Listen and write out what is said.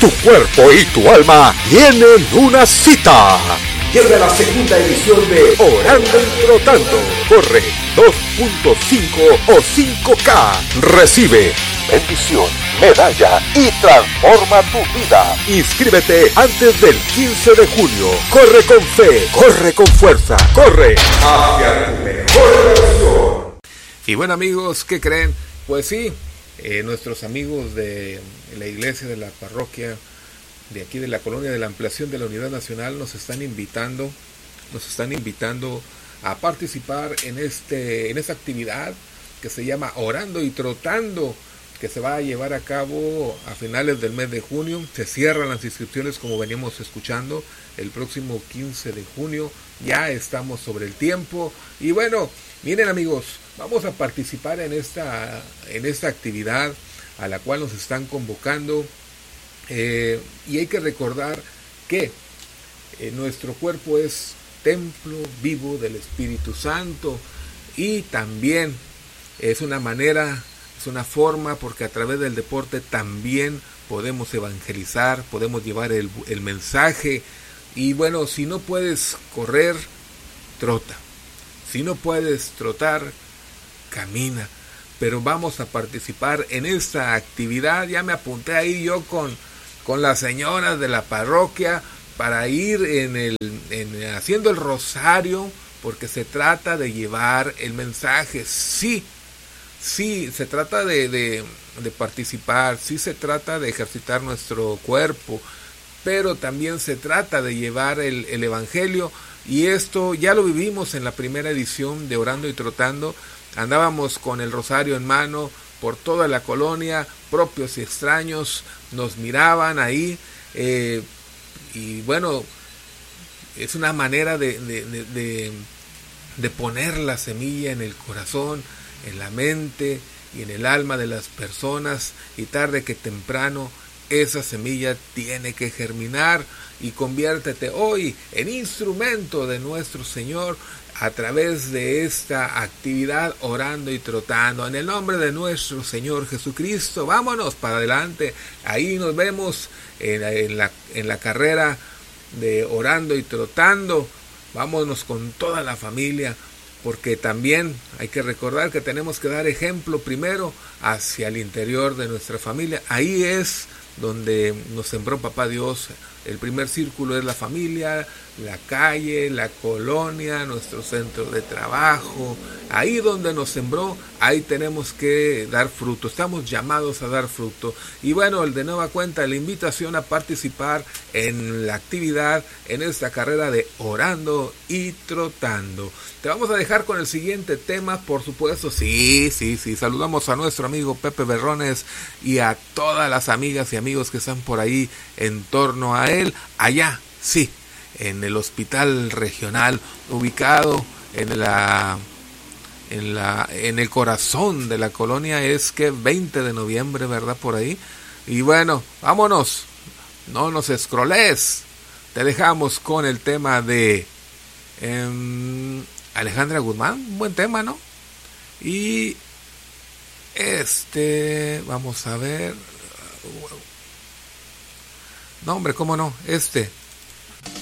Tu cuerpo y tu alma tienen una cita. Llega la segunda edición de Orando y Trotando. Corre 2.5 o 5K. Recibe bendición, medalla y transforma tu vida. Inscríbete antes del 15 de junio. Corre con fe, corre con fuerza, corre hacia tu mejor versión. Y bueno, amigos, ¿qué creen? Pues sí, nuestros amigos de la iglesia de la parroquia de aquí de la colonia de la ampliación de la Unidad Nacional nos están invitando a participar en esta actividad que se llama Orando y Trotando, que se va a llevar a cabo a finales del mes de junio. Se cierran las inscripciones, como veníamos escuchando, el próximo 15 de junio. Ya estamos sobre el tiempo. Y bueno, miren, amigos, vamos a participar en esta actividad a la cual nos están convocando. Y hay que recordar que nuestro cuerpo es templo vivo del Espíritu Santo, y también es una forma, porque a través del deporte también podemos evangelizar, podemos llevar el mensaje. Y bueno, si no puedes correr, trota. Si no puedes trotar, camina. Pero vamos a participar en esta actividad. Ya me apunté ahí yo con las señoras de la parroquia para ir haciendo el rosario, porque se trata de llevar el mensaje. Sí, se trata de participar, sí se trata de ejercitar nuestro cuerpo, pero también se trata de llevar el evangelio. Y esto ya lo vivimos en la primera edición de Orando y Trotando. Andábamos con el rosario en mano por toda la colonia, propios y extraños nos miraban ahí, y bueno, es una manera de poner la semilla en el corazón, en la mente y en el alma de las personas, y tarde que temprano esa semilla tiene que germinar, y conviértete hoy en instrumento de nuestro Señor a través de esta actividad Orando y Trotando. En el nombre de nuestro Señor Jesucristo, vámonos para adelante. Ahí nos vemos en la carrera de Orando y Trotando. Vámonos con toda la familia, porque también hay que recordar que tenemos que dar ejemplo primero hacia el interior de nuestra familia. Ahí es donde nos sembró Papá Dios. El primer círculo es la familia, la calle, la colonia, nuestro centro de trabajo. Ahí donde nos sembró, ahí tenemos que dar fruto. Estamos llamados a dar fruto. Y bueno, de nueva cuenta, la invitación a participar en la actividad, en esta carrera de Orando y Trotando. Te vamos a dejar con el siguiente tema, por supuesto. Sí. Saludamos a nuestro amigo Pepe Berrones y a todas las amigas y amigos que están por ahí en torno a él. Allá, sí, en el hospital regional, ubicado en el corazón de la colonia, es que 20 de noviembre, ¿verdad? Por ahí. Y bueno, vámonos, no nos escroles. Te dejamos con el tema de Alejandra Guzmán, un buen tema, ¿no? Y vamos a ver. No, hombre, ¿cómo no?